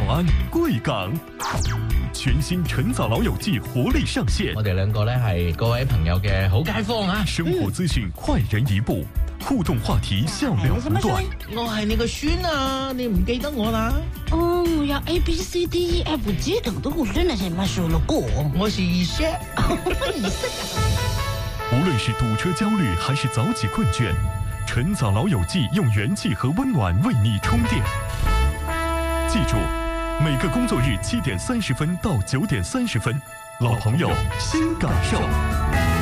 安贵港。全新晨早老友记活力上线， 我哋兩個咧係各位朋友嘅好街坊啊！ 生活資訊快人一步，互動話題笑料不斷。 我係你個孫啊，你唔記得我啦？ 哦，我要 ABCDEFG 等的我真的是沒說了過。 我是二叔。 無論是堵車焦慮還是早起困倦，晨早老友記用元氣和溫暖為你充電。記住，每個工作日7點30分到9點30分，老朋友新感受。